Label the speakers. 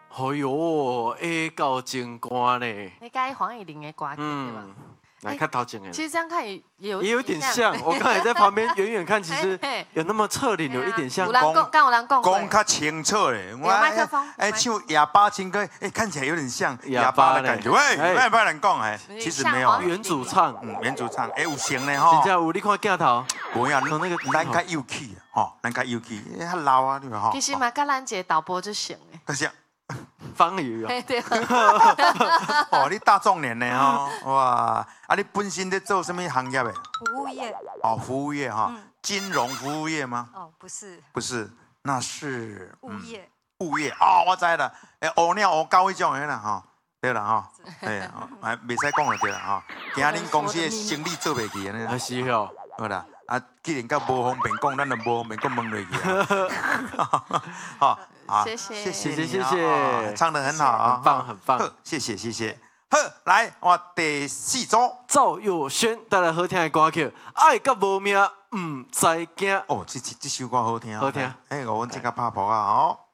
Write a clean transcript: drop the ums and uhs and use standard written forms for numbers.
Speaker 1: 哎呦，下到真歌呢。
Speaker 2: 你改黄以玲的歌曲对吧？
Speaker 1: 来看陶景哎，
Speaker 2: 其实这样看也
Speaker 1: 有点像。我刚才在旁边远远看，其实有那么侧脸，有一点像。
Speaker 2: 有人讲
Speaker 3: 较清楚嘞。
Speaker 2: 有麦克风。
Speaker 3: 唱哑巴情歌，看起来有点像哑巴的感觉。喂，不要人讲哎，其实没有。
Speaker 1: 原主唱，
Speaker 3: 原主唱，有型嘞吼。
Speaker 1: 真正有你看镜头，
Speaker 3: 不要，那个咱较幼气吼，咱较幼气，较老啊，你吼。
Speaker 2: 其实嘛，甲咱一个导播就行诶。
Speaker 3: 可是。
Speaker 1: 方宇
Speaker 2: 啊，对。
Speaker 3: 哦，你大壮年呢吼，哇！啊，你本身在做什么行业的？
Speaker 4: 服务业。
Speaker 3: 哦，服务业哈，金融服务业吗？
Speaker 4: 哦，不是。
Speaker 3: 不是，那是
Speaker 4: 物业。
Speaker 3: 物业哦，我知了，乌鸟乌狗迄种的啦哈，对啦哈，哎，袂使讲了对啦哈，惊恁公司的生意做袂起安尼。
Speaker 1: 啊是哦，
Speaker 3: 好啦，啊，既然甲无方便讲，咱就无方便讲问落去啊。好。
Speaker 2: 谢谢
Speaker 1: 谢谢，
Speaker 3: 唱得很好啊，
Speaker 1: 很棒很棒，
Speaker 3: 谢谢。好，来我第4组，
Speaker 1: 赵又轩带来好听的歌曲《爱甲无命唔知惊》。
Speaker 3: 哦，这首歌好听，
Speaker 1: 好听。
Speaker 3: 我阮这个拍谱啊，哦。